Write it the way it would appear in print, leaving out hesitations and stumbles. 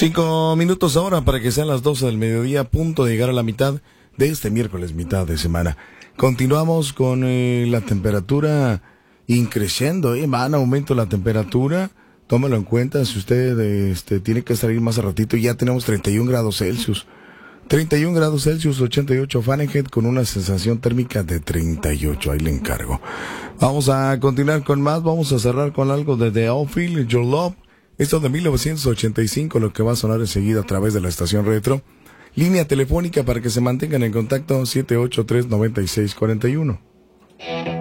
5 minutos ahora para que sean las 12 del mediodía, a punto de llegar a la mitad de este miércoles, mitad de semana. Continuamos con la temperatura increciendo, va en aumento la temperatura. Tómalo en cuenta, si usted tiene que salir más a ratito, ya tenemos 31 grados Celsius. 31 grados Celsius, 88 Fahrenheit, con una sensación térmica de 38. Ahí le encargo. Vamos a continuar con más. Vamos a cerrar con algo de The Outfield, Your Love. Esto de 1985, lo que va a sonar enseguida a través de la estación retro. Línea telefónica para que se mantengan en contacto, 783-9641.